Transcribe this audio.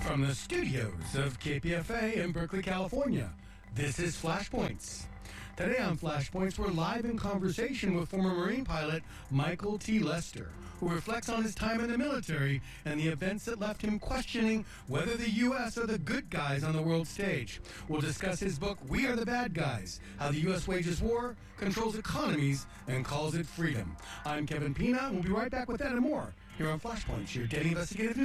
From the studios of KPFA in Berkeley, California, this is Flashpoints. Today on Flashpoints, we're live in conversation with former Marine pilot Michael T. Lester, who reflects on his time in the military and the events that left him questioning whether the U.S. are the good guys on the world stage. We'll discuss his book, We Are the Bad Guys, How the U.S. Wages War, Controls Economies, and Calls It Freedom. I'm Kevin Pina, and we'll be right back with that and more here on Flashpoints, your daily investigative news.